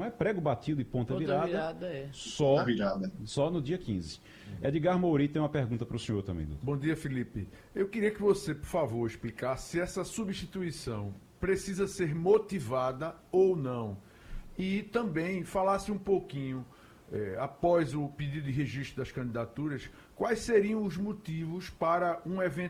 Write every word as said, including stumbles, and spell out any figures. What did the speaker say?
é prego batido e ponta, Ponta virada, virada, é. só, Na virada. só no dia quinze. Edgar Mouri tem uma pergunta para o senhor também, doutor. Bom dia, Felipe. Eu queria que você, por favor, explicasse se essa substituição precisa ser motivada ou não. E também falasse um pouquinho, eh, após o pedido de registro das candidaturas, quais seriam os motivos para um evento